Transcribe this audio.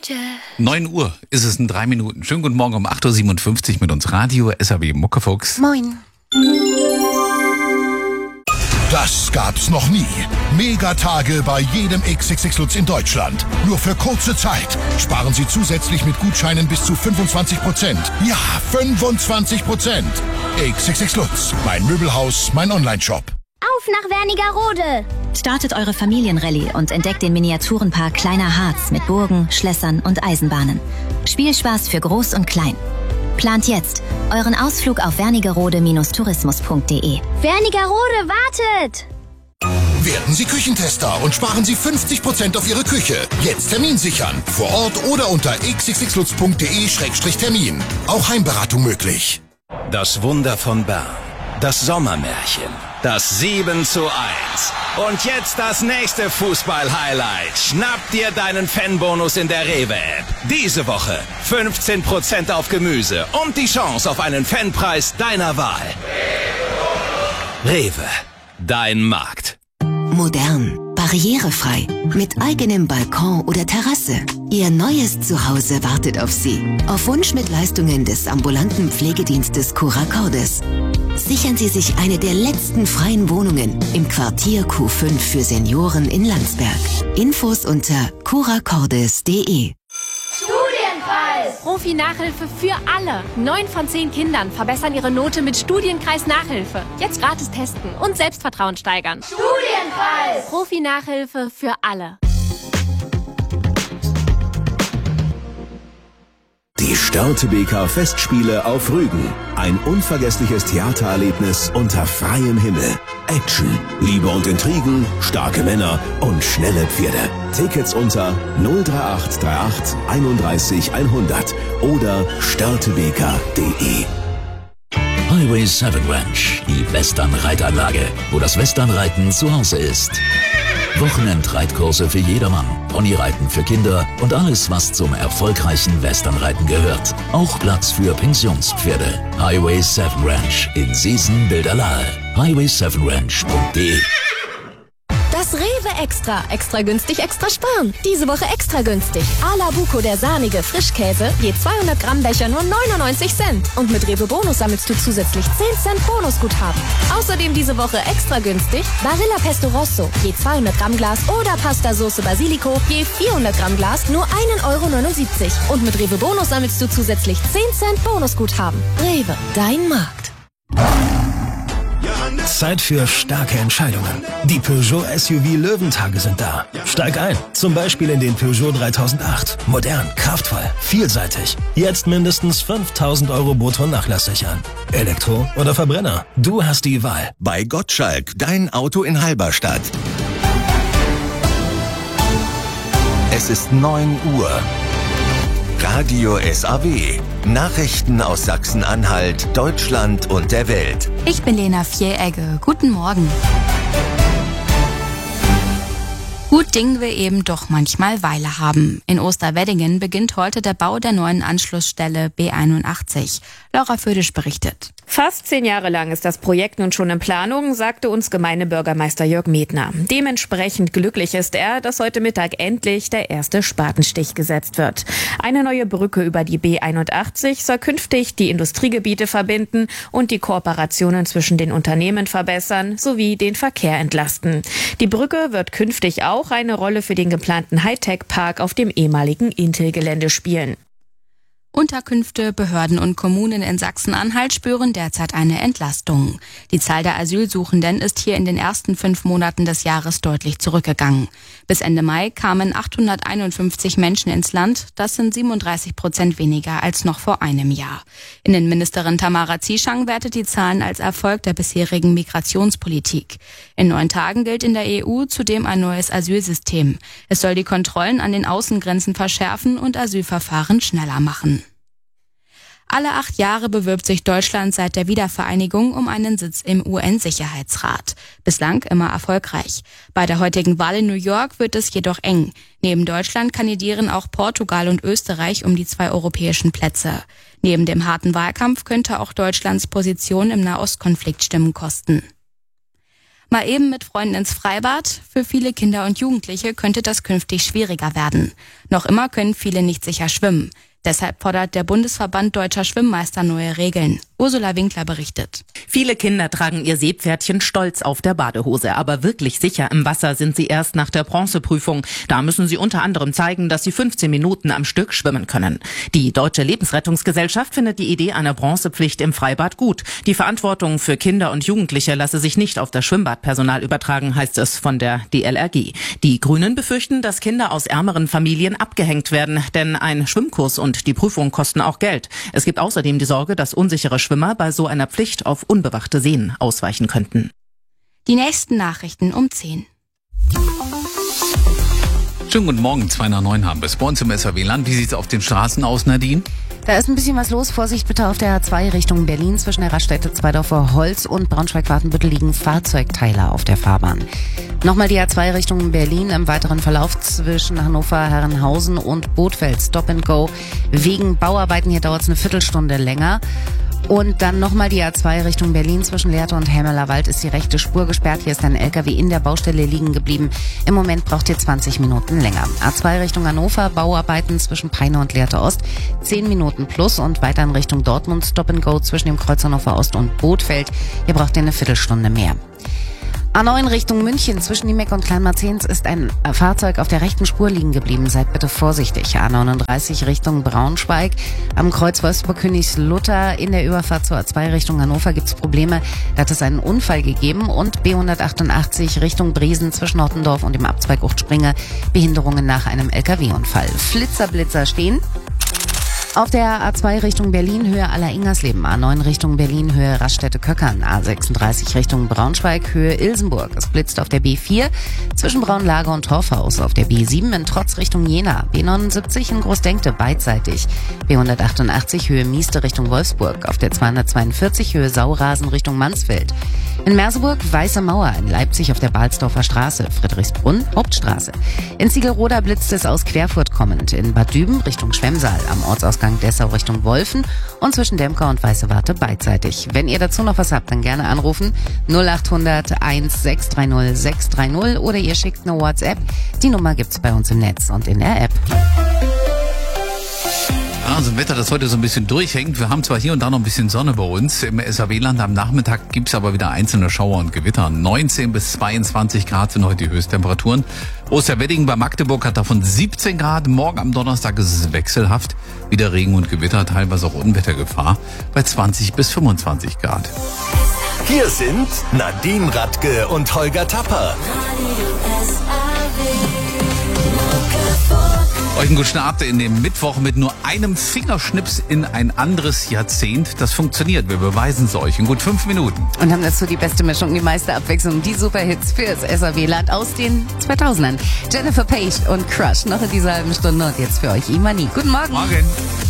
9 Uhr ist es in 3 Minuten. Schönen guten Morgen um 8.57 Uhr mit uns Radio SAW Muckefuchs. Moin. Das gab's noch nie. Megatage bei jedem XXX Lutz in Deutschland. Nur für kurze Zeit. Sparen Sie zusätzlich mit Gutscheinen bis zu 25%. Ja, 25%. XXX Lutz. Mein Möbelhaus, mein Onlineshop. Auf nach Wernigerode! Startet eure Familienrallye und entdeckt den Miniaturenpark Kleiner Harz mit Burgen, Schlössern und Eisenbahnen. Spielspaß für Groß und Klein. Plant jetzt euren Ausflug auf wernigerode-tourismus.de. Wernigerode wartet! Werden Sie Küchentester und sparen Sie 50% auf Ihre Küche. Jetzt Termin sichern. Vor Ort oder unter xxxlutz.de/termin. Auch Heimberatung möglich. Das Wunder von Bern. Das Sommermärchen. Das 7:1. Und jetzt das nächste Fußball-Highlight. Schnapp dir deinen Fanbonus in der Rewe-App. Diese Woche 15% auf Gemüse und die Chance auf einen Fanpreis deiner Wahl. Rewe. Dein Markt. Modern, barrierefrei, mit eigenem Balkon oder Terrasse. Ihr neues Zuhause wartet auf Sie. Auf Wunsch mit Leistungen des ambulanten Pflegedienstes Cura Cordis. Sichern Sie sich eine der letzten freien Wohnungen im Quartier Q5 für Senioren in Landsberg. Infos unter curacordis.de. Studienpreis! Profi-Nachhilfe für alle. 9 von 10 Kindern verbessern ihre Note mit Studienkreis-Nachhilfe. Jetzt gratis testen und Selbstvertrauen steigern. Studienpreis! Profi-Nachhilfe für alle. Die Störtebeker Festspiele auf Rügen. Ein unvergessliches Theatererlebnis unter freiem Himmel. Action, Liebe und Intrigen, starke Männer und schnelle Pferde. Tickets unter 03838 31 100 oder störtebeker.de. Highway 7 Ranch, die Western-Reitanlage, wo das Westernreiten zu Hause ist. Wochenendreitkurse für jedermann, Ponyreiten für Kinder und alles, was zum erfolgreichen Westernreiten gehört. Auch Platz für Pensionspferde. Highway 7 Ranch in Seesen-Bilderlahe. highway7ranch.de. Das Rewe Extra. Extra günstig, extra sparen. Diese Woche extra günstig. Ala Buco, der sahnige Frischkäse. Je 200 Gramm Becher nur 99 Cent. Und mit Rewe Bonus sammelst du zusätzlich 10 Cent Bonusguthaben. Außerdem diese Woche extra günstig. Barilla Pesto Rosso. Je 200 Gramm Glas oder Pasta Soße Basilico. Je 400 Gramm Glas nur 1,79 €. Und mit Rewe Bonus sammelst du zusätzlich 10 Cent Bonusguthaben. Rewe, dein Markt. Zeit für starke Entscheidungen. Die Peugeot SUV Löwentage sind da. Steig ein, zum Beispiel in den Peugeot 3008. Modern, kraftvoll, vielseitig. Jetzt mindestens 5.000 € brutto Nachlass sichern. Elektro oder Verbrenner, du hast die Wahl. Bei Gottschalk, dein Auto in Halberstadt. Es ist 9 Uhr. Radio SAW. Nachrichten aus Sachsen-Anhalt, Deutschland und der Welt. Ich bin Lena Vieregge. Guten Morgen. Gut Ding will eben doch manchmal Weile haben. In Osterweddingen beginnt heute der Bau der neuen Anschlussstelle B81. Laura Födisch berichtet. Fast 10 Jahre lang ist das Projekt nun schon in Planung, sagte uns Gemeindebürgermeister Jörg Medner. Dementsprechend glücklich ist er, dass heute Mittag endlich der erste Spatenstich gesetzt wird. Eine neue Brücke über die B81 soll künftig die Industriegebiete verbinden und die Kooperationen zwischen den Unternehmen verbessern sowie den Verkehr entlasten. Die Brücke wird künftig auch eine Rolle für den geplanten Hightech-Park auf dem ehemaligen Intel-Gelände spielen. Unterkünfte, Behörden und Kommunen in Sachsen-Anhalt spüren derzeit eine Entlastung. Die Zahl der Asylsuchenden ist hier in den ersten 5 Monaten des Jahres deutlich zurückgegangen. Bis Ende Mai kamen 851 Menschen ins Land. Das sind 37% weniger als noch vor einem Jahr. Innenministerin Tamara Zieschang wertet die Zahlen als Erfolg der bisherigen Migrationspolitik. In 9 Tagen gilt in der EU zudem ein neues Asylsystem. Es soll die Kontrollen an den Außengrenzen verschärfen und Asylverfahren schneller machen. Alle 8 Jahre bewirbt sich Deutschland seit der Wiedervereinigung um einen Sitz im UN-Sicherheitsrat. Bislang immer erfolgreich. Bei der heutigen Wahl in New York wird es jedoch eng. Neben Deutschland kandidieren auch Portugal und Österreich um die 2 europäischen Plätze. Neben dem harten Wahlkampf könnte auch Deutschlands Position im Nahostkonflikt Stimmen kosten. Mal eben mit Freunden ins Freibad. Für viele Kinder und Jugendliche könnte das künftig schwieriger werden. Noch immer können viele nicht sicher schwimmen. Deshalb fordert der Bundesverband Deutscher Schwimmmeister neue Regeln. Ursula Winkler berichtet. Viele Kinder tragen ihr Seepferdchen stolz auf der Badehose, aber wirklich sicher im Wasser sind sie erst nach der Bronzeprüfung. Da müssen sie unter anderem zeigen, dass sie 15 Minuten am Stück schwimmen können. Die Deutsche Lebensrettungsgesellschaft findet die Idee einer Bronzepflicht im Freibad gut. Die Verantwortung für Kinder und Jugendliche lasse sich nicht auf das Schwimmbadpersonal übertragen, heißt es von der DLRG. Die Grünen befürchten, dass Kinder aus ärmeren Familien abgehängt werden, denn ein Schwimmkurs und die Prüfung kosten auch Geld. Es gibt außerdem die Sorge, dass unsichere Schwimmer bei so einer Pflicht auf unbewachte Seen ausweichen könnten. Die nächsten Nachrichten um 10. Schönen guten Morgen, 2 nach 9 haben wir es bei uns im SAW-Land. Wie sieht's auf den Straßen aus, Nadine? Da ist ein bisschen was los. Vorsicht bitte auf der A2 Richtung Berlin. Zwischen der Raststätte Zweidorfer Holz und Braunschweig-Wartenbüttel liegen Fahrzeugteile auf der Fahrbahn. Nochmal die A2 Richtung Berlin. Im weiteren Verlauf zwischen Hannover, Herrenhausen und Bothfeld Stop and Go. Wegen Bauarbeiten hier dauert es eine Viertelstunde länger. Und dann nochmal die A2 Richtung Berlin. Zwischen Lehrte und Helmerlerwald ist die rechte Spur gesperrt. Hier ist ein LKW in der Baustelle liegen geblieben. Im Moment braucht ihr 20 Minuten länger. A2 Richtung Hannover, Bauarbeiten zwischen Peine und Lehrte Ost. 10 Minuten plus und weiter in Richtung Dortmund. Stop and Go zwischen dem Kreuz Hannover Ost und Bothfeld. Hier braucht ihr eine Viertelstunde mehr. A9 Richtung München, zwischen Niemek und Kleinmarzens ist ein Fahrzeug auf der rechten Spur liegen geblieben. Seid bitte vorsichtig. A39 Richtung Braunschweig, am Kreuz Wolfsburg-Königslutter in der Überfahrt zur A2 Richtung Hannover gibt's Probleme. Da hat es einen Unfall gegeben. Und B188 Richtung Briesen zwischen Hottendorf und dem Abzweig Uchtspringe, Behinderungen nach einem LKW-Unfall. Flitzer stehen. Auf der A2 Richtung Berlin, Höhe Aller-Ingersleben, A9 Richtung Berlin, Höhe Raststätte-Köckern, A36 Richtung Braunschweig, Höhe Ilsenburg. Es blitzt auf der B4 zwischen Braunlager und Torfhaus, auf der B7 in Trotz Richtung Jena, B79 in Großdenkte beidseitig, B188 Höhe Mieste Richtung Wolfsburg, auf der 242 Höhe Saurasen Richtung Mansfeld. In Merseburg Weiße Mauer, in Leipzig auf der Balsdorfer Straße, Friedrichsbrunn Hauptstraße. In Ziegelroda blitzt es aus Querfurt kommend, in Bad Düben Richtung Schwemmsaal, am Ortsausgang Dessau Richtung Wolfen und zwischen Demker und Weiße Warte beidseitig. Wenn ihr dazu noch was habt, dann gerne anrufen 0800 1630 630 oder ihr schickt eine WhatsApp. Die Nummer gibt's bei uns im Netz und in der App. Also ein Wetter, das heute so ein bisschen durchhängt. Wir haben zwar hier und da noch ein bisschen Sonne bei uns. Im SAW-Land am Nachmittag gibt's aber wieder einzelne Schauer und Gewitter. 19 bis 22 Grad sind heute die Höchsttemperaturen. Osterwedding bei Magdeburg hat davon 17 Grad. Morgen am Donnerstag ist es wechselhaft. Wieder Regen und Gewitter, teilweise auch Unwettergefahr bei 20 bis 25 Grad. Hier sind Nadine Radke und Holger Tapper. Euch einen guten Start in den Mittwoch mit nur einem Fingerschnips in ein anderes Jahrzehnt. Das funktioniert, wir beweisen es euch in gut 5 Minuten. Und haben dazu die beste Mischung, die meiste Abwechslung, die Superhits fürs SAW-Land aus den 2000ern. Jennifer Page und Crush noch in dieser halben Stunde und jetzt für euch Imani. Guten Morgen. Morgen.